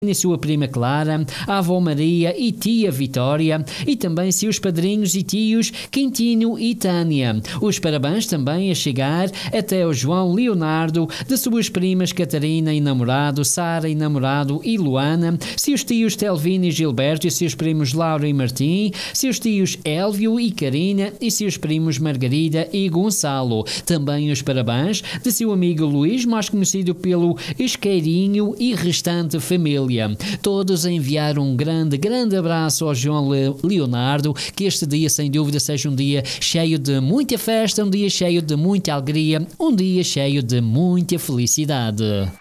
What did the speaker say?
e sua prima Clara, a avó Maria e tia Vitória, e também seus padrinhos e tios Quintino e Tânia. Os parabéns também a chegar até o João Leonardo, de suas primas Catarina e namorado, Sara e namorado e Luana, seus tios Telvino e Gilberto e seus primos Laura e Martim, seus tios Élvio e Karina e seus primos Margarida e Gonçalo. Também os parabéns de seu amigo Luís, mais conhecido pelo Isqueirinho, e restante família. Todos a enviar um grande abraço ao João Leonardo, que este dia sem dúvida seja um dia cheio de muita festa, um dia cheio de muita alegria, um dia cheio de muita felicidade.